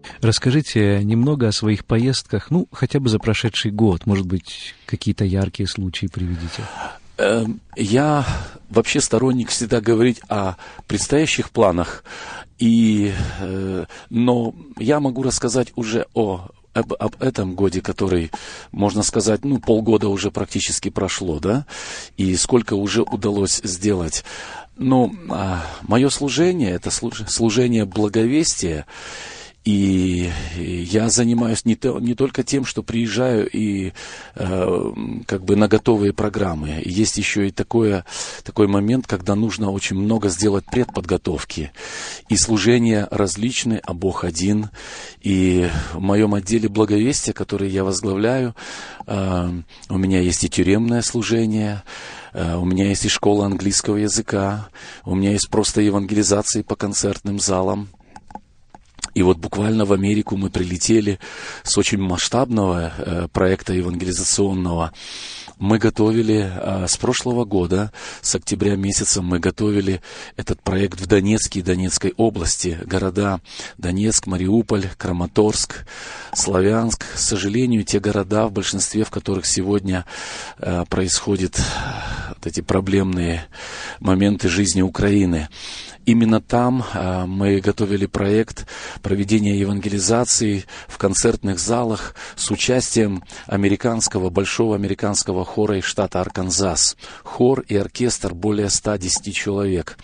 Расскажите немного о своих поездках, ну, хотя бы за прошедший год. Может быть, какие-то яркие случаи приведите. Я вообще сторонник всегда говорить о предстоящих планах, но я могу рассказать уже об этом годе, который, можно сказать, полгода уже практически прошло, да, и сколько уже удалось сделать. Мое служение, это служение благовестия, и я занимаюсь не только тем, что приезжаю и на готовые программы. Есть еще и такой момент, когда нужно очень много сделать предподготовки. И служения различны, а Бог один. И в моем отделе благовестия, который я возглавляю, у меня есть и тюремное служение, у меня есть и школа английского языка, у меня есть просто евангелизации по концертным залам. И вот буквально в Америку мы прилетели с очень масштабного проекта евангелизационного. Мы готовили с прошлого года, с октября месяца, мы готовили этот проект в Донецке и Донецкой области. Города Донецк, Мариуполь, Краматорск, Славянск. К сожалению, те города, в большинстве в которых сегодня происходят вот эти проблемные моменты жизни Украины. Именно там мы готовили проект проведения евангелизации в концертных залах с участием большого американского хора из штата Арканзас. Хор и оркестр более 110 человек.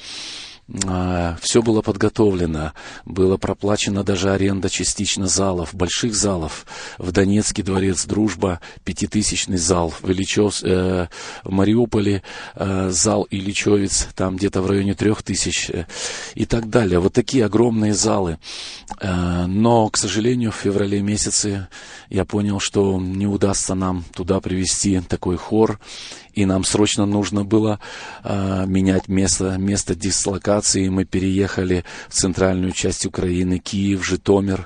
Все было подготовлено, была проплачена даже аренда частично залов, больших залов. В Донецке дворец «Дружба», 5000-ный зал, в Мариуполе зал Ильичевец, там где-то в районе 3000 и так далее. Вот такие огромные залы. Но, к сожалению, в феврале месяце я понял, что не удастся нам туда привести такой хор. И нам срочно нужно было менять место дислокации. Мы переехали в центральную часть Украины: Киев, Житомир,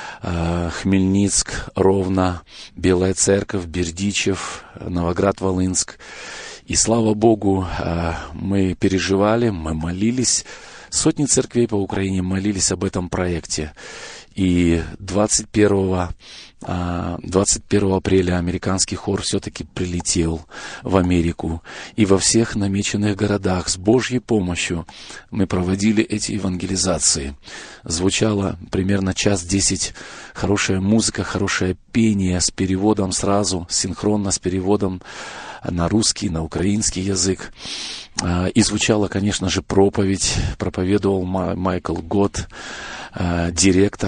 Хмельницк, Ровно, Белая Церковь, Бердичев, Новоград-Волынск. И слава Богу, мы переживали, мы молились. Сотни церквей по Украине молились об этом проекте. И 21 апреля американский хор все-таки прилетел в Америку. И во всех намеченных городах с Божьей помощью мы проводили эти евангелизации. Звучало примерно 1:10 хорошая музыка, хорошее пение с переводом сразу, синхронно с переводом на русский, на украинский язык. И звучала, конечно же, проповедь. Проповедовал Майкл Гот, директор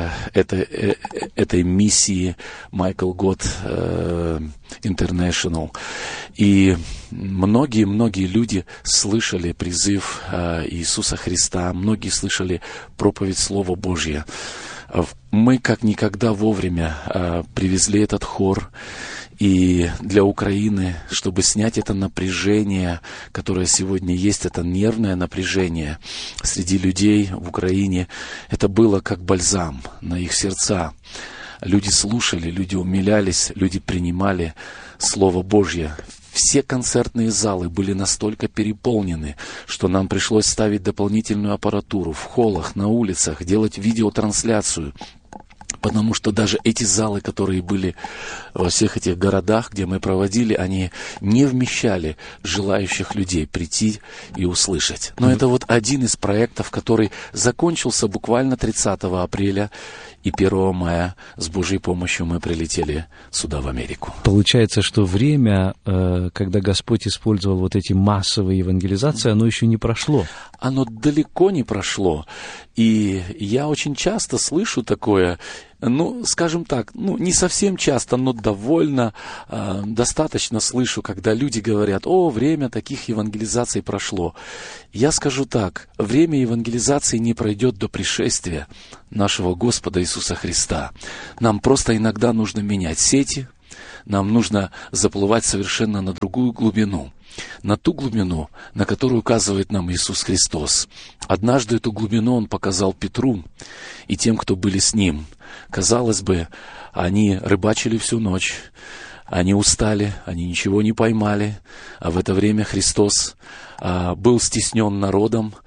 этой миссии Майкл Гот International. И многие люди слышали призыв Иисуса Христа, многие слышали проповедь Слова Божьего. Мы как никогда вовремя привезли этот хор. И для Украины, чтобы снять это напряжение, которое сегодня есть, это нервное напряжение среди людей в Украине, это было как бальзам на их сердца. Люди слушали, люди умилялись, люди принимали Слово Божье. Все концертные залы были настолько переполнены, что нам пришлось ставить дополнительную аппаратуру в холлах, на улицах, делать видеотрансляцию. Потому что даже эти залы, которые были во всех этих городах, где мы проводили, они не вмещали желающих людей прийти и услышать. Но это вот один из проектов, который закончился буквально 30 апреля. И 1 мая с Божьей помощью мы прилетели сюда, в Америку. Получается, что время, когда Господь использовал вот эти массовые евангелизации, оно еще не прошло. Оно далеко не прошло. И я очень часто слышу такое, скажем так, не совсем часто, но довольно достаточно слышу, когда люди говорят: время таких евангелизаций прошло. Я скажу так: время евангелизации не пройдет до пришествия нашего Господа Иисуса Христа. Нам просто иногда нужно менять сети, нам нужно заплывать совершенно на другую глубину. На ту глубину, на которую указывает нам Иисус Христос. Однажды эту глубину Он показал Петру и тем, кто были с ним. Казалось бы, они рыбачили всю ночь, они устали, они ничего не поймали, а в это время Христос был стеснен народом,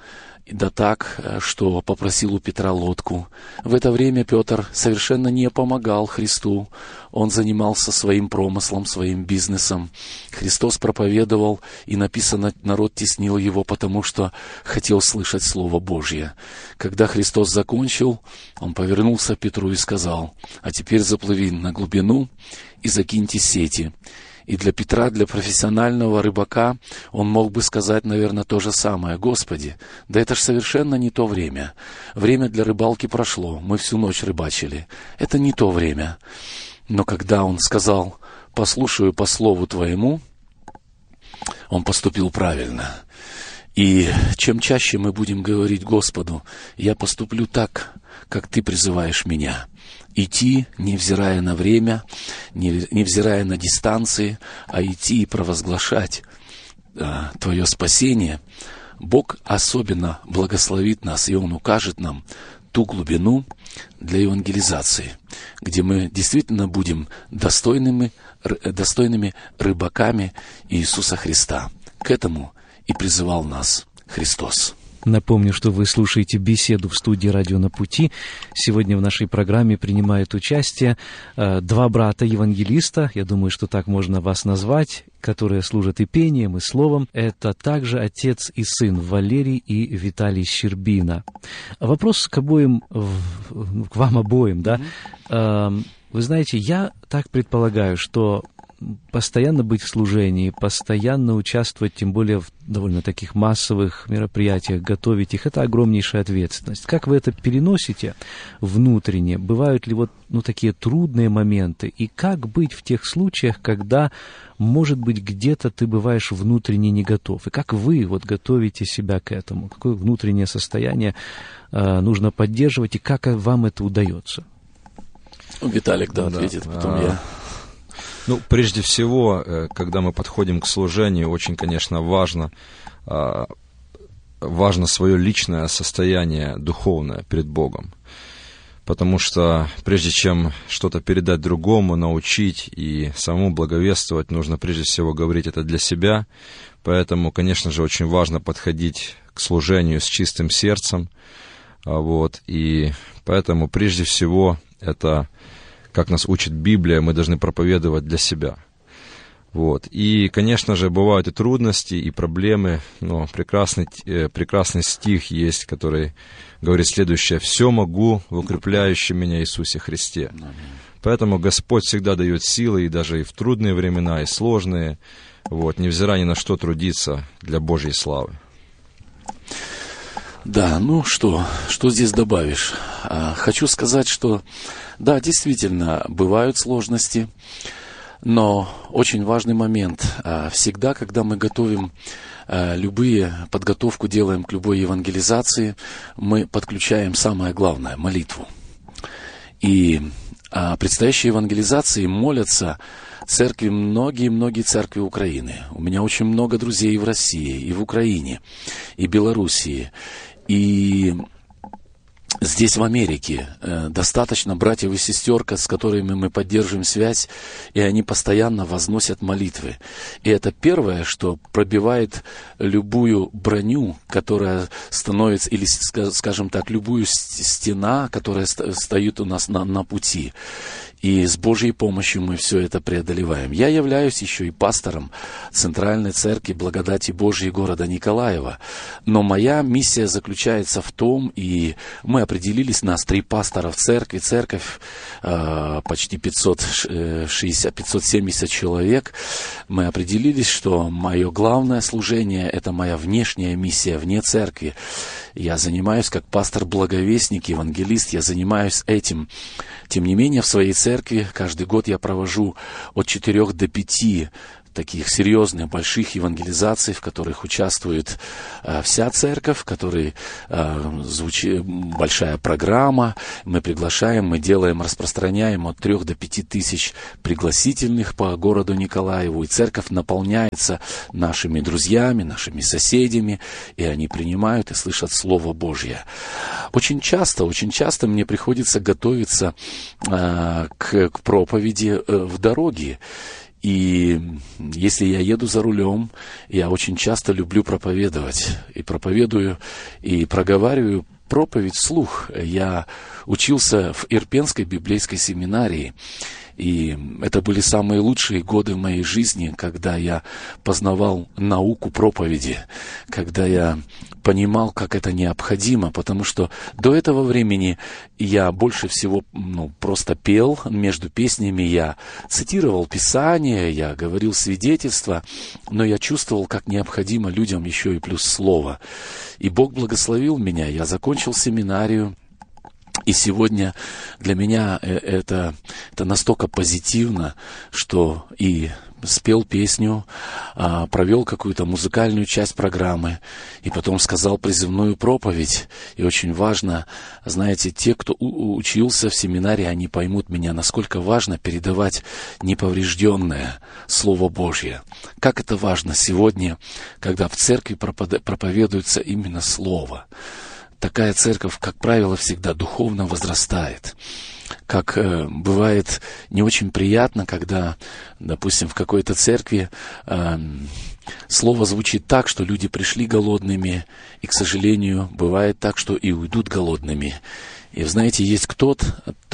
да так, что попросил у Петра лодку. В это время Петр совершенно не помогал Христу. Он занимался своим промыслом, своим бизнесом. Христос проповедовал, и написано, народ теснил его, потому что хотел слышать Слово Божье. Когда Христос закончил, он повернулся к Петру и сказал: «А теперь заплыви на глубину и закиньте сети». И для Петра, для профессионального рыбака, он мог бы сказать, наверное, то же самое: «Господи, да это ж совершенно не то время. Время для рыбалки прошло, мы всю ночь рыбачили. Это не то время». Но когда он сказал: «Послушаю по слову Твоему», он поступил правильно. И чем чаще мы будем говорить Господу: «Я поступлю так, как Ты призываешь меня», идти, невзирая на время, невзирая на дистанции, а идти и провозглашать Твое спасение, Бог особенно благословит нас, и Он укажет нам ту глубину для евангелизации, где мы действительно будем достойными рыбаками Иисуса Христа. К этому и призывал нас Христос. Напомню, что вы слушаете беседу в студии «Радио на пути». Сегодня в нашей программе принимают участие два брата-евангелиста, я думаю, что так можно вас назвать, которые служат и пением, и словом. Это также отец и сын Валерий и Виталий Щербина. Вопрос к вам обоим, да? Вы знаете, я так предполагаю, что постоянно быть в служении, постоянно участвовать, тем более в довольно таких массовых мероприятиях, готовить их, это огромнейшая ответственность. Как вы это переносите внутренне? Бывают ли такие трудные моменты? И как быть в тех случаях, когда, может быть, где-то ты бываешь внутренне не готов? И как вы готовите себя к этому? Какое внутреннее состояние нужно поддерживать, и как вам это удается? Виталик, ответит, потом я. Прежде всего, когда мы подходим к служению, очень, конечно, важно свое личное состояние духовное перед Богом. Потому что прежде чем что-то передать другому, научить и самому благовествовать, нужно прежде всего говорить это для себя. Поэтому, конечно же, очень важно подходить к служению с чистым сердцем. И поэтому прежде всего это, как нас учит Библия, мы должны проповедовать для себя. И, конечно же, бывают и трудности, и проблемы, но прекрасный стих есть, который говорит следующее: «Все могу в укрепляющем меня Иисусе Христе». Поэтому Господь всегда дает силы, и даже и в трудные времена, и сложные, невзирая ни на что, трудиться для Божьей славы. Да, что здесь добавишь? Хочу сказать, что, да, действительно, бывают сложности, но очень важный момент. Всегда, когда мы готовим подготовку делаем к любой евангелизации, мы подключаем самое главное — молитву. И предстоящей евангелизации молятся церкви, многие церкви Украины. У меня очень много друзей в России, и в Украине, и Белоруссии, и здесь, в Америке, достаточно братьев и сестер, с которыми мы поддерживаем связь, и они постоянно возносят молитвы. И это первое, что пробивает любую броню, которая становится, или, скажем так, любую стена, которая стоит у нас на пути. И с Божьей помощью мы все это преодолеваем. Я являюсь еще и пастором Центральной Церкви Благодати Божьей города Николаева. Но моя миссия заключается в том, и мы определились, нас 3 пастора в церкви. Церковь почти 570 человек. Мы определились, что мое главное служение — это моя внешняя миссия вне церкви. Я занимаюсь как пастор-благовестник, евангелист, я занимаюсь этим. Тем не менее, в своей церкви каждый год я провожу от 4 до 5 таких серьезных, больших евангелизаций, в которых участвует вся церковь, в которой звучит большая программа. Мы приглашаем, мы делаем, распространяем от 3 до 5 тысяч пригласительных по городу Николаеву. И церковь наполняется нашими друзьями, нашими соседями, и они принимают и слышат Слово Божье. Очень часто мне приходится готовиться к проповеди в дороге. И если я еду за рулем, я очень часто люблю проповедовать. И проповедую, и проговариваю проповедь вслух. Я учился в Ирпенской библейской семинарии. И это были самые лучшие годы в моей жизни, когда я познавал науку проповеди, когда я понимал, как это необходимо, потому что до этого времени я больше всего просто пел, между песнями я цитировал Писание, я говорил свидетельства, но я чувствовал, как необходимо людям еще и плюс слово. И Бог благословил меня, я закончил семинарию. И сегодня для меня это настолько позитивно, что и спел песню, провел какую-то музыкальную часть программы, и потом сказал призывную проповедь. И очень важно, знаете, те, кто учился в семинарии, они поймут меня, насколько важно передавать неповрежденное Слово Божье. Как это важно сегодня, когда в церкви проповедуется именно Слово. Такая церковь, как правило, всегда духовно возрастает. Как бывает не очень приятно, когда, допустим, в какой-то церкви слово звучит так, что люди пришли голодными, и, к сожалению, бывает так, что и уйдут голодными. И, знаете, есть тот,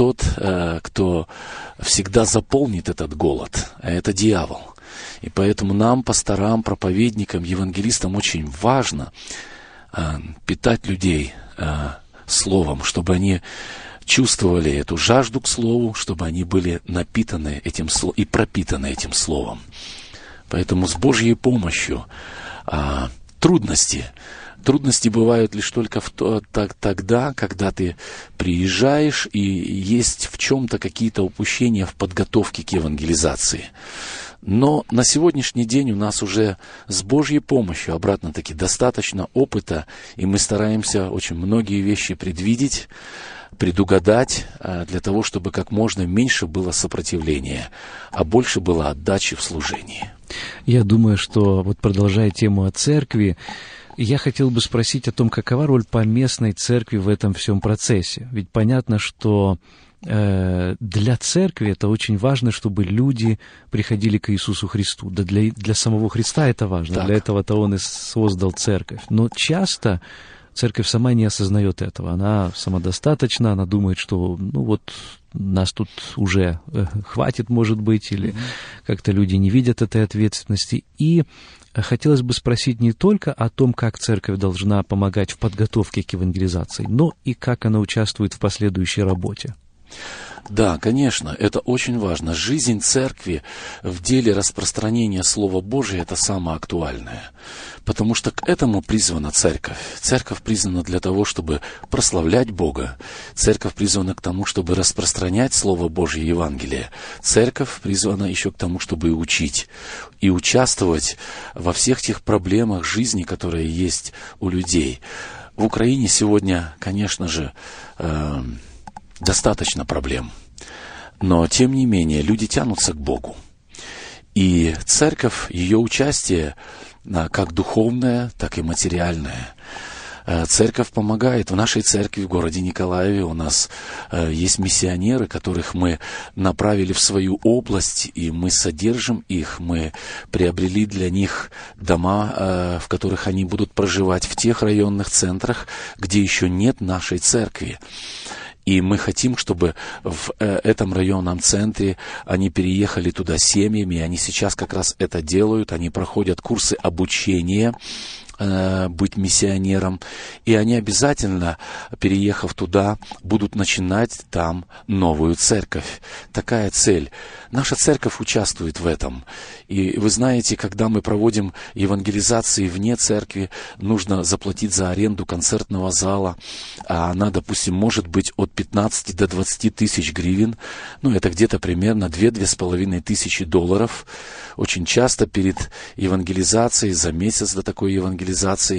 кто всегда заполнит этот голод, а это дьявол. И поэтому нам, пасторам, проповедникам, евангелистам очень важно питать людей словом, чтобы они чувствовали эту жажду к слову, чтобы они были напитаны этим словом и пропитаны этим словом. Поэтому с Божьей помощью трудности бывают лишь только тогда, когда ты приезжаешь и есть в чем-то какие-то упущения в подготовке к евангелизации. Но на сегодняшний день у нас уже с Божьей помощью, обратно-таки, достаточно опыта, и мы стараемся очень многие вещи предвидеть, предугадать, для того, чтобы как можно меньше было сопротивления, а больше было отдачи в служении. Я думаю, что, вот продолжая тему о церкви, я хотел бы спросить о том, какова роль поместной церкви в этом всем процессе. Ведь понятно, что для церкви это очень важно, чтобы люди приходили к Иисусу Христу. Да для самого Христа это важно, так. Для этого-то Он и создал церковь. Но часто церковь сама не осознает этого. Она самодостаточна, она думает, что нас тут уже хватит, может быть, или как-то люди не видят этой ответственности. И хотелось бы спросить не только о том, как церковь должна помогать в подготовке к евангелизации, но и как она участвует в последующей работе. Да, конечно, это очень важно. Жизнь церкви в деле распространения Слова Божия – это самое актуальное. Потому что к этому призвана церковь. Церковь призвана для того, чтобы прославлять Бога. Церковь призвана к тому, чтобы распространять Слово Божье, Евангелие. Церковь призвана еще к тому, чтобы учить и участвовать во всех тех проблемах жизни, которые есть у людей. В Украине сегодня, конечно же, достаточно проблем. Но, тем не менее, люди тянутся к Богу. И церковь, ее участие, как духовное, так и материальное. Церковь помогает. В нашей церкви в городе Николаеве у нас есть миссионеры, которых мы направили в свою область, и мы содержим их. Мы приобрели для них дома, в которых они будут проживать в тех районных центрах, где еще нет нашей церкви. И мы хотим, чтобы в этом районном центре они переехали туда семьями, и они сейчас как раз это делают, они проходят курсы обучения быть миссионером, и они обязательно, переехав туда, будут начинать там новую церковь. Такая цель. Наша церковь участвует в этом. И вы знаете, когда мы проводим евангелизации вне церкви, нужно заплатить за аренду концертного зала, а она, допустим, может быть от 15 до 20 тысяч гривен, это где-то примерно 2-2,5 тысячи долларов. Очень часто перед евангелизацией, за месяц до такой евангелизации,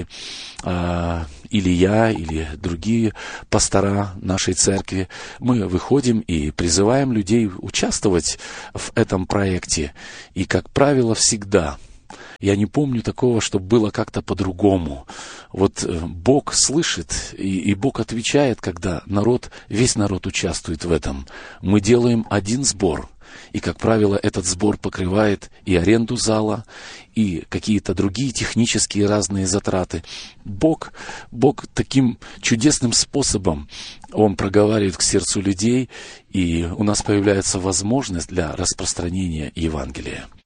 или я, или другие пастора нашей церкви, мы выходим и призываем людей участвовать в этом проекте. И, как правило, всегда, я не помню такого, чтобы было как-то по-другому. Бог слышит, и Бог отвечает, когда весь народ участвует в этом. Мы делаем один сбор. И, как правило, этот сбор покрывает и аренду зала, и какие-то другие технические разные затраты. Бог таким чудесным способом, Он проговаривает к сердцу людей, и у нас появляется возможность для распространения Евангелия.